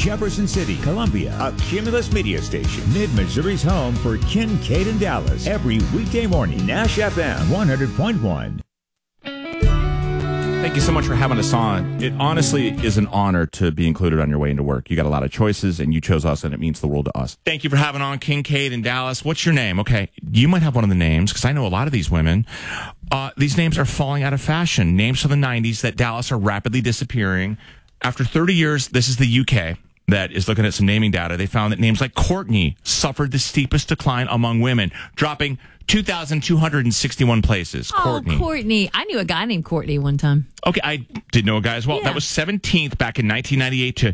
Jefferson City, Columbia, a Cumulus media station. Mid-Missouri's home for Kincaid and Dallas. Every weekday morning, Nash FM 100.1. Thank you so much for having us on. It honestly is an honor to be included on your way into work. You got a lot of choices, and you chose us, and it means the world to us. Thank you for having on Kincaid and Dallas. What's your name? Okay, you might have one of the names, because I know a lot of these women. These names are falling out of fashion. Names from the 90s that Dallas are rapidly disappearing. After 30 years, this is the UK that is looking at some naming data. They found that names like Courtney suffered the steepest decline among women, dropping 2,261 places. Courtney. Oh, Courtney. I knew a guy named Courtney one time. Okay, I did know a guy as well. Yeah. That was 17th back in 1998 to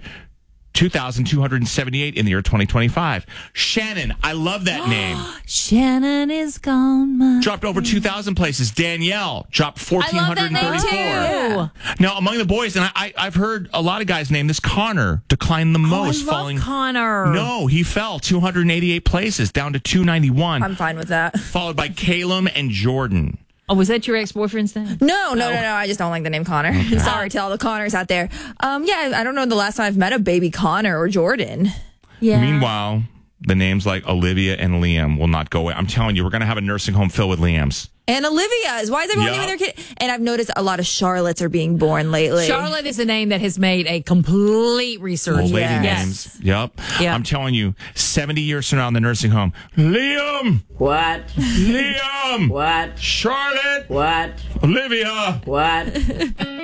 2,278 in the year 2025. Shannon, I love that name. Shannon is gone. Dropped over 2,000 places. Danielle dropped I love that name 1,434. too. Now, among the boys, and I've heard a lot of guys name this, Connor declined the most. I love Connor. No, he fell 288 places, down to 291. I'm fine with that. Followed by Calum and Jordan. Oh, was that your ex-boyfriend's name? No. I just don't like the name Connor. Okay. Sorry to all the Connors out there. I don't know the last time I've met a baby Connor or Jordan. Yeah. Meanwhile, the names like Olivia and Liam will not go away. I'm telling you, we're going to have a nursing home filled with Liams. And Olivia's. Why is everyone naming their kid? And I've noticed a lot of Charlottes are being born lately. Charlotte is a name that has made a complete resurgence. Old lady Yes. names. Yep. Yeah. I'm telling you, 70 years from now in the nursing home, Liam! What? Liam! What? Charlotte! What? Olivia! What?